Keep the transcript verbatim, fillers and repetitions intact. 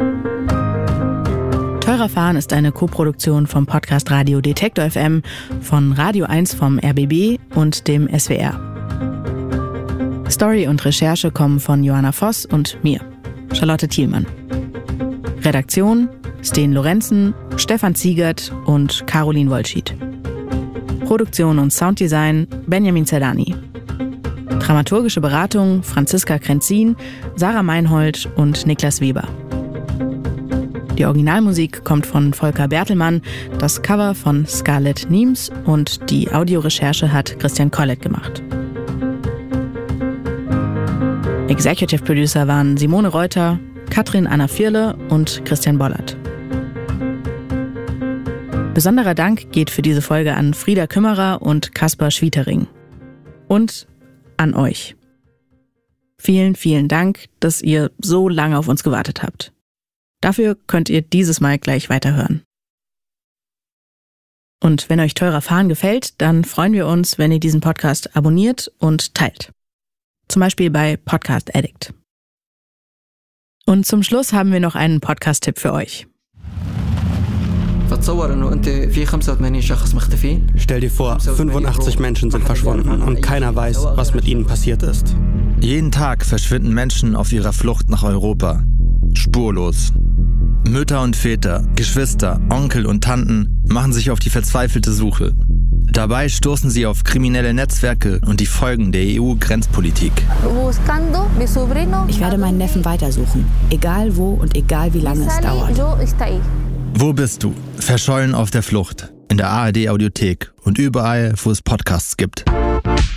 Teurer Fahren ist eine Koproduktion vom Podcast Radio Detektor F M, von Radio eins vom R B B und dem S W R. Story und Recherche kommen von Johanna Voss und mir, Charlotte Thielmann. Redaktion Sten Lorenzen, Stefan Ziegert und Caroline Wollschied. Produktion und Sounddesign Benjamin Zerdani. Dramaturgische Beratung Franziska Krenzin, Sarah Meinhold und Niklas Weber. Die Originalmusik kommt von Volker Bertelmann, das Cover von Scarlett Niems und die Audiorecherche hat Christian Collett gemacht. Executive Producer waren Simone Reuter, Katrin Anna Vierle und Christian Bollert. Besonderer Dank geht für diese Folge an Frieda Kümmerer und Kaspar Schwietering. Und an euch. Vielen, vielen Dank, dass ihr so lange auf uns gewartet habt. Dafür könnt ihr dieses Mal gleich weiterhören. Und wenn euch Teurer Fahren gefällt, dann freuen wir uns, wenn ihr diesen Podcast abonniert und teilt. Zum Beispiel bei Podcast Addict. Und zum Schluss haben wir noch einen Podcast-Tipp für euch. Stell dir vor, fünfundachtzig Menschen sind verschwunden und keiner weiß, was mit ihnen passiert ist. Jeden Tag verschwinden Menschen auf ihrer Flucht nach Europa. Spurlos. Mütter und Väter, Geschwister, Onkel und Tanten machen sich auf die verzweifelte Suche. Dabei stoßen sie auf kriminelle Netzwerke und die Folgen der E U-Grenzpolitik. Ich werde meinen Neffen weitersuchen, egal wo und egal wie lange es dauert. Wo bist du? Verschollen auf der Flucht. In der A R D-Audiothek und überall, wo es Podcasts gibt.